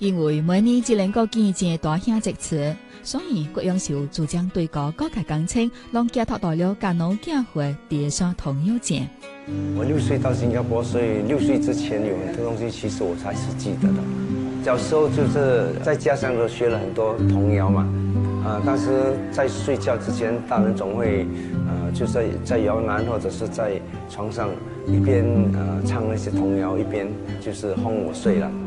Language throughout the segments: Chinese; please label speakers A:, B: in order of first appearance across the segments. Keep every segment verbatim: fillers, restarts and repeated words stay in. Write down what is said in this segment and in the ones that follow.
A: 因為每年只能夠見見大兄一次，所以郭永壽主張對個高級工程，讓寄託到了家農教會碟山童謠節。
B: 我六歲到新加坡，所以六歲之前有很多東西，其實我才是記得的。小時候就是在家鄉都學了很多童謠嘛，啊、呃，但是在睡覺之前，大人總會，呃，就在在搖籃或者是在床上一邊呃唱那些童謠，一邊就是哄我睡了。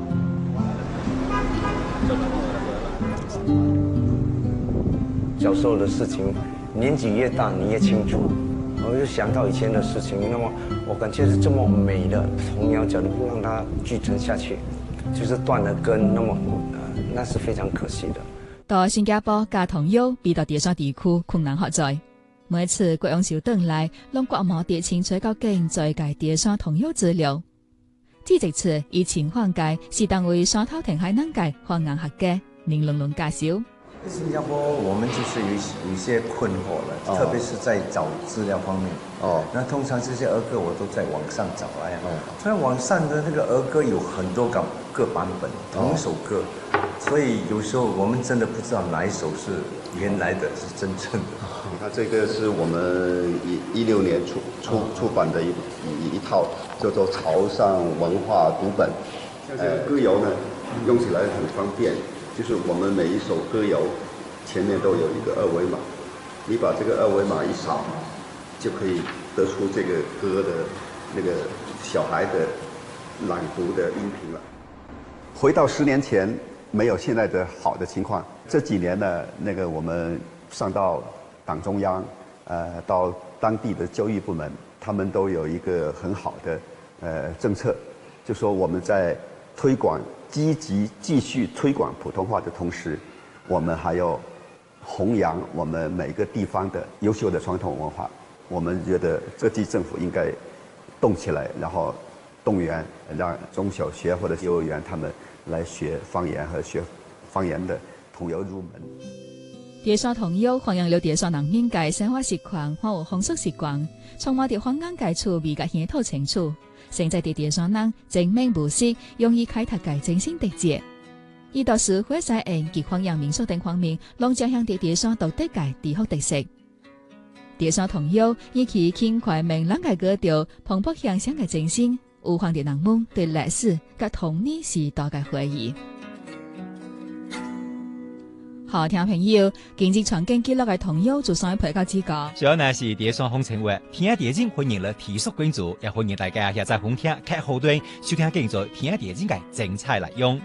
B: 小時候的事情，年紀越大，你越清楚。我就想到以前的事情，那麼我感覺是這麼美的童謠，假如不讓它繼承下去，就是斷了根，那麼呃，那是非常可惜的。
A: 到新加坡教童謠，比到碟山地區困難何在？每次郭永壽回來，讓國貿地清楚到現在嘅碟山童謠資料。這一次以情況界是單位山頭填海能界方硬客嘅林龍龍介紹。
C: 新加坡我們就是有有一些困惑了，哦、特別是在找資料方面。哦，那通常這些兒歌我都在網上找來。哦，所以網上的那個兒歌有很多個個版本，同一首歌，哦、所以有時候我們真的不知道哪一首是原來的，是真正的。
D: 你看這個是我們一一六年出出出版的一一一套叫做潮汕文化讀本。像這個歌謠呢，用起來很方便。就是我們每一首歌謠前面都有一個二維碼，你把這個二維碼一掃，就可以得出這個歌的那個小孩的朗讀的音頻了。回到十年前，沒有現在的好的情況。這幾年呢，那個我們上到黨中央，呃，到當地的教育部門，他們都有一個很好的呃政策，就說我們在推廣。積極繼續推廣普通話的同時，我們還要弘揚我們每個地方的優秀的傳統文化。我們覺得各地政府應該動起來，然後動員讓中小學或者幼兒園他們來學方言和學方言的童謠入門。
A: 碟山童謠弘揚了碟山人民嘅生活習慣和風俗習慣，從我哋方言界處比較顯透清楚。現在的碟山人精明無私，容易開拓嘅精神特質。而到時會使人及方言民俗等方面，讓家鄉的碟山獨特嘅地方特色。碟山童謠以其輕快明朗嘅格調，蓬勃向上嘅精神，有放啲人們對歷史及童年時代嘅回憶。好聽朋友，今日曾經記錄嘅童謠做上一配教之歌。
E: 主要呢是碟山風情話，聽碟經歡迎了體恤關注，也歡迎大家下載好聽開後端收聽繼續聽碟經嘅精彩內容。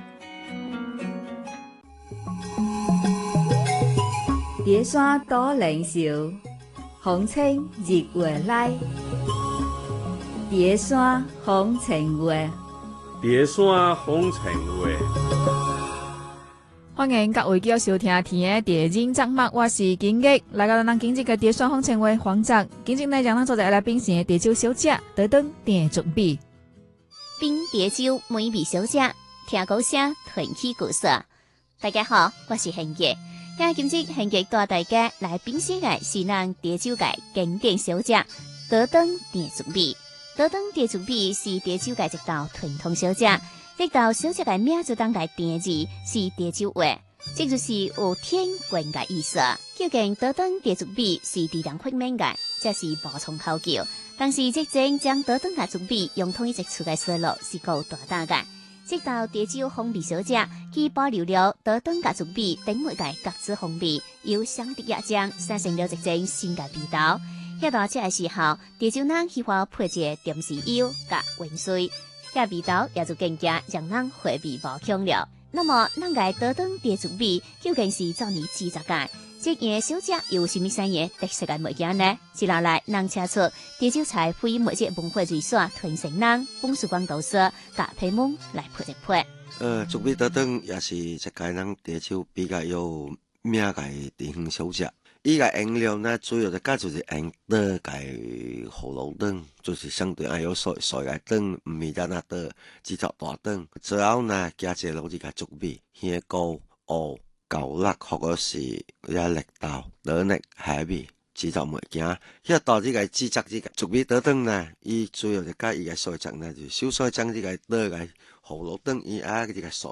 F: 碟山多靈秀，風情日月來。碟山風情話，
G: 碟山風情話。
A: 歡迎各位繼續收聽聽碟經節目，我是金玉，來到咱今日嘅碟山風情話環節。今日呢，將咱坐在來賓先碟酒小姐，等等點準備。
H: 冰碟酒美味小姐，聽歌聲團起故事。大家好，我是恆傑。今今日恆傑帶大家來品嘗嘅是咱碟酒界經典小姐，等等點準備。等等點準備是碟酒界一道傳統小姐。這道小姐嘅名字當嘅碟字是碟酒話，這就是有天권嘅意思。究竟等等碟準備是地人訓練嘅，這是補充考究。但是即正將等等嘅準備用統一一處嘅思路是夠大膽嘅。這道碟酒風味小姐，既保留了等等嘅準備等每嘅各自風味，又相得益彰，產生了一種新嘅味道。喺到這個時候，碟酒人喜歡配隻甜豉油加溫水。這味道也就更加讓人回味無窮了。那麼，咱個等等碟準備究竟是怎樣製作嘅？這樣小姐有什麼產業特色嘅物件呢？接下來，咱請出碟酒菜非物質文化瑞所傳承人馮曙光導師甲皮蒙來配一配。
I: 呃，準備等等也是一個人碟酒比較有名嘅地方小姐。伊個原料呢，主要的加就是用刀個葫蘆燈，就是相對還有水水個燈，唔係單那刀製作大燈。之後呢，加隻落去個準備，香菇、蚵、狗辣或者是一綠豆、螺肉、海味製作物件。一到呢個製作呢個準備等等呢，伊主要就加伊個水漿呢，就小水漿呢個刀個葫蘆燈，伊啊呢個水